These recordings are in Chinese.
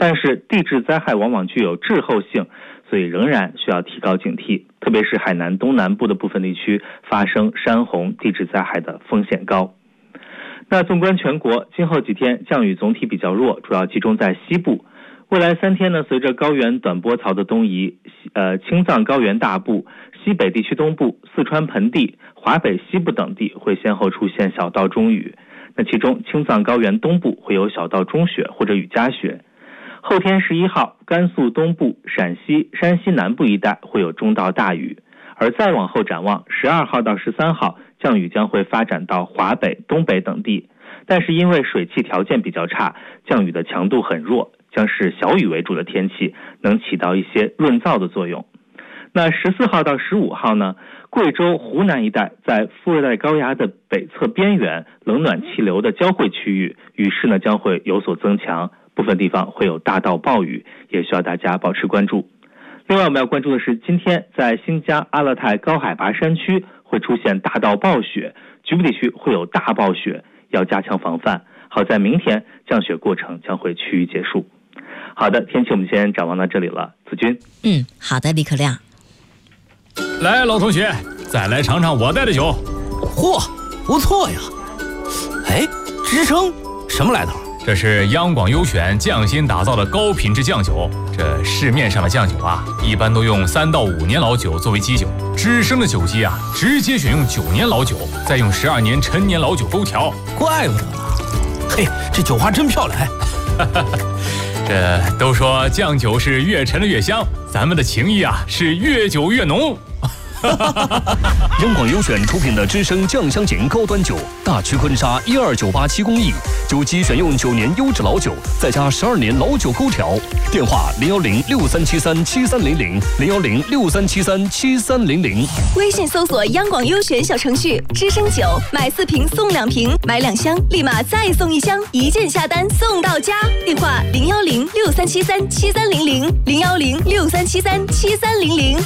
但是地质灾害往往具有滞后性，所以仍然需要提高警惕，特别是海南东南部的部分地区发生山洪地质灾害的风险高。那纵观全国，今后几天降雨总体比较弱，主要集中在西部。未来3天呢，随着高原短波槽的东移，青藏高原大部、西北地区东部、四川盆地、华北西部等地会先后出现小到中雨。那其中青藏高原东部会有小到中雪或者雨夹雪。后天11号，甘肃东部、陕西、山西南部一带会有中到大雨。而再往后展望，12号到13号，降雨将会发展到华北、东北等地，但是因为水汽条件比较差，降雨的强度很弱，将是小雨为主的天气，能起到一些润燥的作用。那14号到15号呢，贵州、湖南一带在副热带高压的北侧边缘，冷暖气流的交汇区域，雨势呢将会有所增强，部分地方会有大到暴雨，也需要大家保持关注。另外我们要关注的是，今天在新疆阿勒泰高海拔山区会出现大到暴雪，局部地区会有大暴雪，要加强防范。好在明天降雪过程将会趋于结束。好的，天气我们先展望到这里了，子君。 好的，李可亮。 来，老同学，再来尝尝我带的酒。 嚯，不错呀！哎，支撑什么来头？ 这是央广优选匠心打造的高品质酱酒。这市面上的酱酒啊，一般都用3到5年老酒作为基酒，知生的酒基啊，直接选用9年老酒，再用12年陈年老酒勾调。 怪不得呢。嘿，这酒花真漂亮！ 这都说酱酒是越陈的越香，咱们的情谊啊是越久越浓。 央广优选出品的知生酱香型高端酒，大曲坤沙12987工艺，酒基选用9年优质老酒，再加12年老酒勾调。电话01063737300，01063737300。 微信搜索央广优选小程序，知生酒，买4瓶送2瓶，买2箱立马再送1箱，1键下单送到家。电话01063737300，01063737300。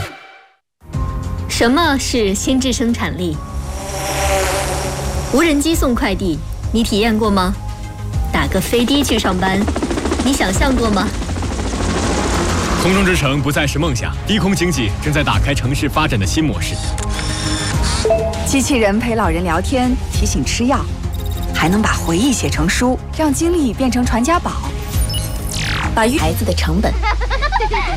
什么是新质生产力？无人机送快递，你体验过吗？打个飞的去上班，你想象过吗？ 空中之城不再是梦想，低空经济正在打开城市发展的新模式。 机器人陪老人聊天，提醒吃药，还能把回忆写成书，让经历变成传家宝，把孩子的成本